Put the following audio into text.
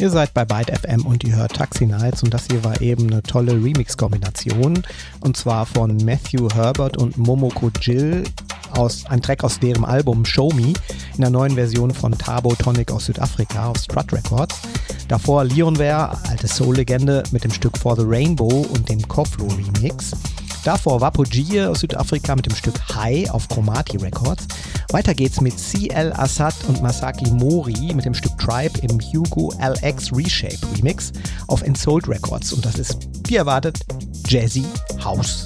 Ihr seid bei Byte FM und ihr hört Taxi Nights und das hier war eben eine tolle Remix-Kombination und zwar von Matthew Herbert und Momoko Jill, ein Track aus deren Album Show Me in der neuen Version von Thabo Tonic aus Südafrika auf Strut Records. Davor Lionware, alte Soul-Legende mit dem Stück For the Rainbow und dem Koflo Remix. Davor Wapogie aus Südafrika mit dem Stück High auf Chromati Records. Weiter geht's mit CL Assad und Masaki Mori mit dem Stück Tribe im Hugo LX Reshape Remix auf Ensouled Records. Und das ist, wie erwartet, Jazzy House.